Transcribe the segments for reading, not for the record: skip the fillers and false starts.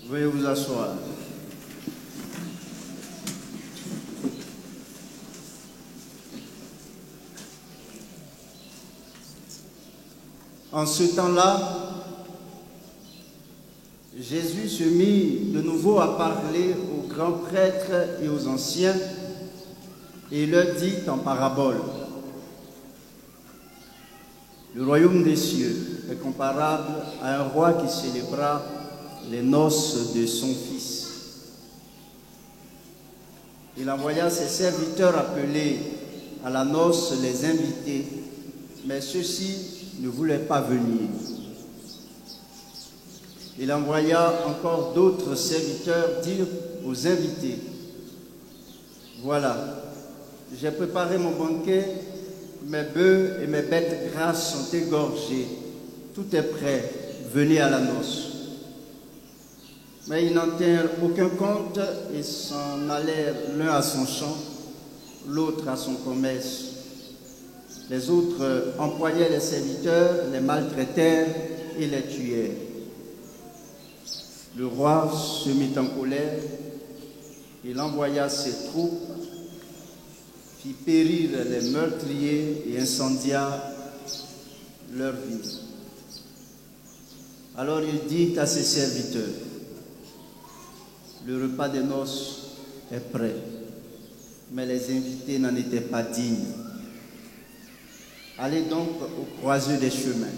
Veuillez vous asseoir. En ce temps-là, Jésus se mit de nouveau à parler aux grands prêtres et aux anciens, et il leur dit en parabole: le royaume des cieux est comparable à un roi qui célébra les noces de son fils. Il envoya ses serviteurs appeler à la noce les invités, mais ceux-ci ne voulaient pas venir. Il envoya encore d'autres serviteurs dire aux invités: voilà, j'ai préparé mon banquet, mes bœufs et mes bêtes grasses sont égorgés, tout est prêt, venez à la noce. Mais ils n'en tinrent aucun compte et s'en allèrent l'un à son champ, l'autre à son commerce. Les autres employaient les serviteurs, les maltraitèrent et les tuèrent. Le roi se mit en colère, il envoya ses troupes, fit périr les meurtriers et incendia leur vie. Alors il dit à ses serviteurs: le repas des noces est prêt, mais les invités n'en étaient pas dignes. Allez donc au croiseux des chemins.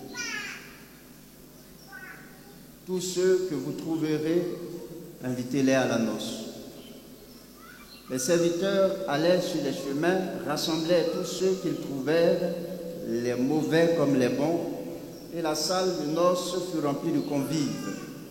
Tous ceux que vous trouverez, invitez-les à la noce. Les serviteurs allèrent sur les chemins, rassemblèrent tous ceux qu'ils trouvèrent, les mauvais comme les bons, et la salle de noces fut remplie de convives.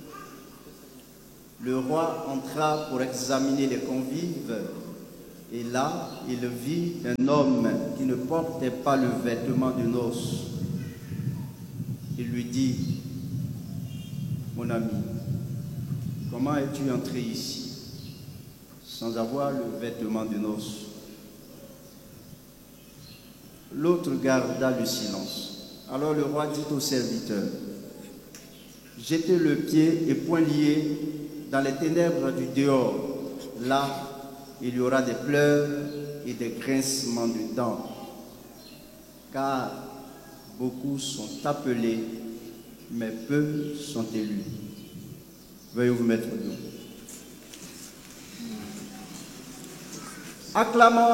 Le roi entra pour examiner les convives, et là, il vit un homme qui ne portait pas le vêtement de noces. Il lui dit: mon ami, comment es-tu entré ici sans avoir le vêtement de noces? L'autre garda le silence. Alors le roi dit aux serviteurs: jetez le pied et poings liés dans les ténèbres du dehors. Là, il y aura des pleurs et des grincements de dents, car beaucoup sont appelés, mais peu sont élus. Veuillez vous mettre debout. Acclamons